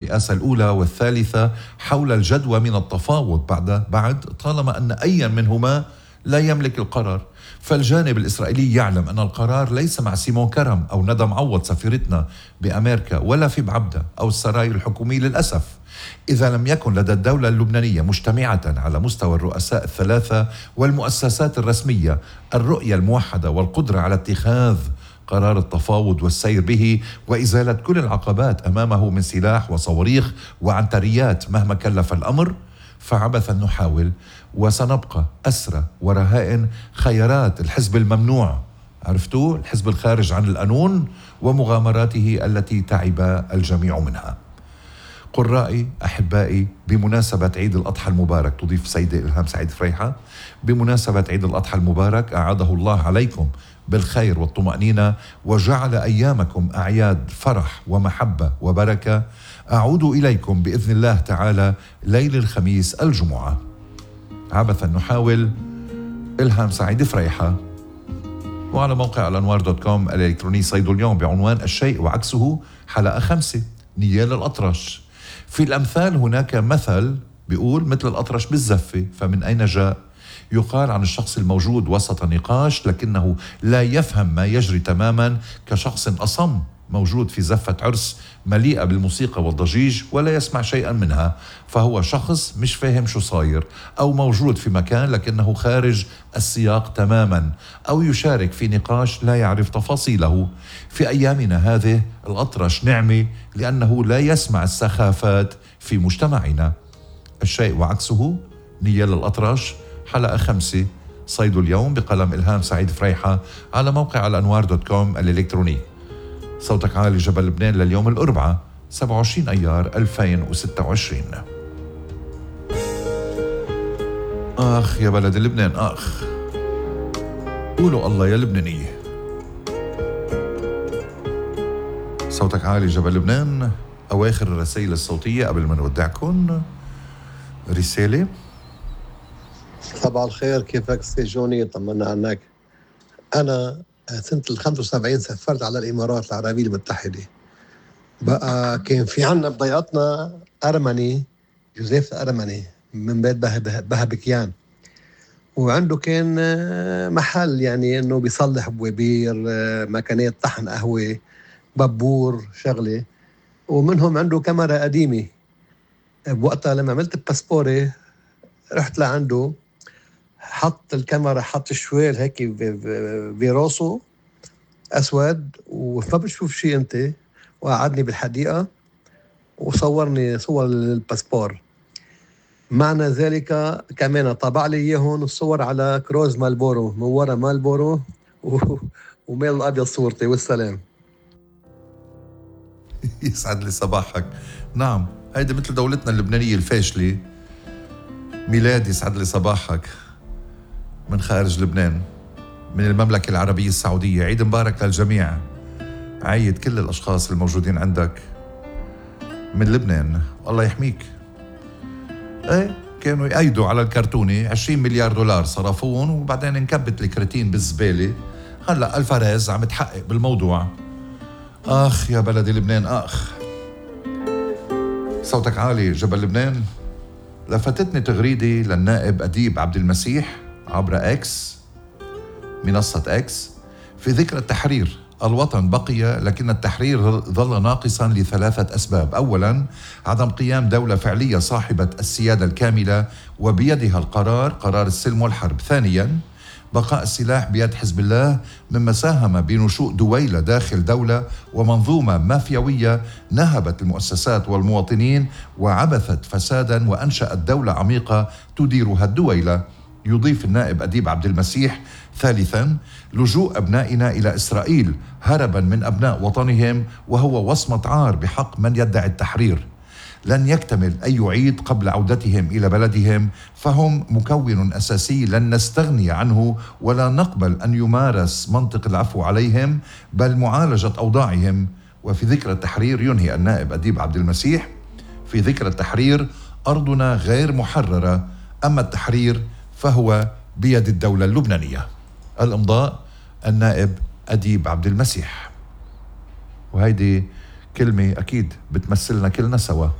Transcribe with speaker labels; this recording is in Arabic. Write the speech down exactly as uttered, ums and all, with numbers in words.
Speaker 1: الرئاسة الأولى والثالثة حول الجدوى من التفاوض بعد بعد طالما أن أي منهما لا يملك القرار. فالجانب الإسرائيلي يعلم أن القرار ليس مع سيمون كرم أو ندى معوض سفيرتنا بأمريكا ولا في بعبدة أو السراير الحكومية للأسف. إذا لم يكن لدى الدولة اللبنانية مجتمعة على مستوى الرؤساء الثلاثة والمؤسسات الرسمية الرؤية الموحدة والقدرة على اتخاذ قرار التفاوض والسير به وإزالة كل العقبات أمامه من سلاح وصواريخ وعنتريات مهما كلف الأمر، فعبثا نحاول وسنبقى أسرى ورهائن خيارات الحزب الممنوع، عرفتوا؟ الحزب الخارج عن القانون ومغامراته التي تعب الجميع منها. قرائي أحبائي، بمناسبة عيد الأضحى المبارك، تضيف سيدة إلهام سعيد فريحة، بمناسبة عيد الأضحى المبارك أعاده الله عليكم بالخير والطمأنينة وجعل أيامكم أعياد فرح ومحبة وبركة. أعود إليكم بإذن الله تعالى ليل الخميس الجمعة. عبثا نحاول، إلهام سعيد فريحة. وعلى موقع الأنوار دوت كوم الإلكتروني صيد اليوم بعنوان الشيء وعكسه حلقة خمسة، نيال الأطرش. في الأمثال هناك مثل بيقول مثل الأطرش بالزفة، فمن أين جاء؟ يقال عن الشخص الموجود وسط نقاش لكنه لا يفهم ما يجري تماما، كشخص أصم موجود في زفة عرس مليئة بالموسيقى والضجيج ولا يسمع شيئا منها، فهو شخص مش فاهم شو صاير، أو موجود في مكان لكنه خارج السياق تماما، أو يشارك في نقاش لا يعرف تفاصيله. في أيامنا هذه الأطرش نعمة لأنه لا يسمع السخافات في مجتمعنا. الشيء وعكسه، نيال الأطرش، حلقة خمسة، صيد اليوم بقلم إلهام سعيد فريحة، على موقع الأنوار دوت كوم الإلكتروني. صوتك عالي، جبل لبنان، لليوم الأربعاء سبعة وعشرين أيار ألفين وستة وعشرين. آخ يا بلد لبنان، آخ، قولوا الله يا لبنانية. صوتك عالي، جبل لبنان. أواخر الرسائل الصوتية قبل ما نودعكم. رسالة:
Speaker 2: صباح الخير، كيفك سي جوني؟ طمنا عنك. أنا سنة الخمسة وسبعين سافرت على الإمارات العربية المتحدة. بقى كان في عنا بضيعتنا أرمني، جوزيف الأرمني من بيت بهبكيان، وعنده كان محل يعني إنه بيصلح بوابير، مكانات طحن قهوة، ببور، شغلة. ومنهم عنده كاميرا قديمة. بوقتها لما عملت باسبوري رحت لعنده، حط الكاميرا، حط الشويل هيك براسه أسود وما بتشوف شيء أنت، وقعدني بالحديقة وصورني صور الباسبور. معنى ذلك كمان طبع لي إياهم الصور على كروز مالبورو، من ورا مالبورو وميل الأبيض صورتي، والسلام.
Speaker 1: يسعد لي صباحك. نعم، هيدا مثل دولتنا اللبنانية الفاشلة. ميلاد، يسعد لي صباحك من خارج لبنان، من المملكة العربية السعودية. عيد مبارك للجميع. عيد كل الأشخاص الموجودين عندك من لبنان، الله يحميك. ايه، كانوا يأيدوا على الكرتونة عشرين مليار دولار صرفون، وبعدين انكبت الكرتين بالزبالة. هلأ الفاريز عم تحقق بالموضوع. آخ يا بلدي لبنان، آخ. صوتك عالي، جبل لبنان. لفتتني تغريدة للنائب أديب عبد المسيح عبر إكس، منصة إكس، في ذكرى التحرير. الوطن بقي لكن التحرير ظل ناقصا لثلاثة أسباب. أولا، عدم قيام دولة فعلية صاحبة السيادة الكاملة وبيدها القرار، قرار السلم والحرب. ثانيا، بقاء السلاح بيد حزب الله، مما ساهم بنشوء دويلة داخل دولة ومنظومة مافيوية نهبت المؤسسات والمواطنين وعبثت فسادا وأنشأت دولة عميقة تديرها الدويلة. يضيف النائب أديب عبد المسيح: ثالثا، لجوء أبنائنا إلى إسرائيل هربا من أبناء وطنهم، وهو وصمة عار بحق من يدعي التحرير. لن يكتمل أي عيد قبل عودتهم إلى بلدهم، فهم مكون أساسي لن نستغني عنه، ولا نقبل أن يمارس منطق العفو عليهم بل معالجة أوضاعهم. وفي ذكرى التحرير ينهي النائب أديب عبد المسيح: في ذكرى التحرير أرضنا غير محررة، أما التحرير فهو بيد الدولة اللبنانية. الإمضاء النائب أديب عبد المسيح. وهيدي كلمة أكيد بتمثلنا كلنا سوا.